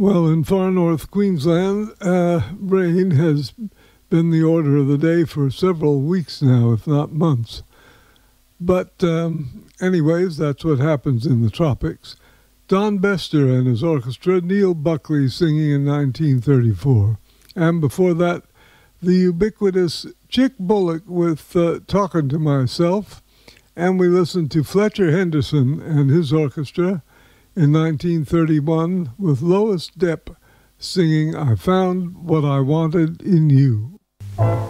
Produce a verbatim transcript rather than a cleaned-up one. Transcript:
Well, in far north Queensland, uh, rain has been the order of the day for several weeks now, if not months. But um, anyways, that's what happens in the tropics. Don Bester and his orchestra, Neil Buckley singing in nineteen thirty-four. And before that, the ubiquitous Chick Bullock with uh, Talking to Myself. And we listened to Fletcher Henderson and his orchestra in nineteen thirty-one with Lois Depp singing I Found What I Wanted in You.